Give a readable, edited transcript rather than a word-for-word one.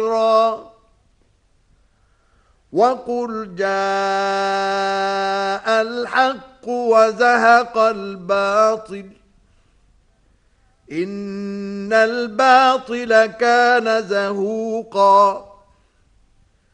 وقل جاء الحق وزهق الباطل إن الباطل كان زهوقا